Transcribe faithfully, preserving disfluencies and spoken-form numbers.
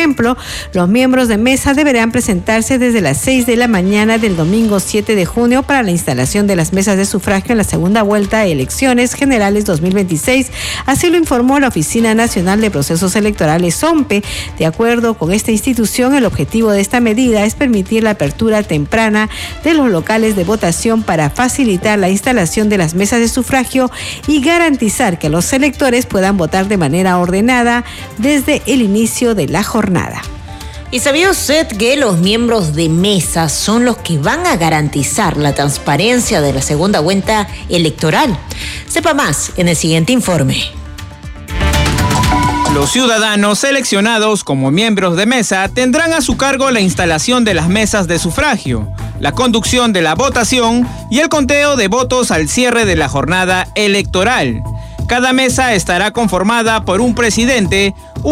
ejemplo, los miembros de mesa deberán presentarse desde las seis de la mañana del domingo siete de junio para la instalación de las mesas de sufragio en la segunda vuelta de elecciones generales dos mil veintiséis. Así lo informó la Oficina Nacional de Procesos Electorales, O M P E. De acuerdo con esta institución, el objetivo de esta medida es permitir la apertura temprana de los locales de votación para facilitar la instalación de las mesas de sufragio y garantizar que los electores puedan votar de manera ordenada desde el inicio de la jornada. ¿Y sabía usted que los miembros de mesa son los que van a garantizar la transparencia de la segunda vuelta electoral? Sepa más en el siguiente informe. Los ciudadanos seleccionados como miembros de mesa tendrán a su cargo la instalación de las mesas de sufragio, la conducción de la votación y el conteo de votos al cierre de la jornada electoral. Cada mesa estará conformada por un presidente,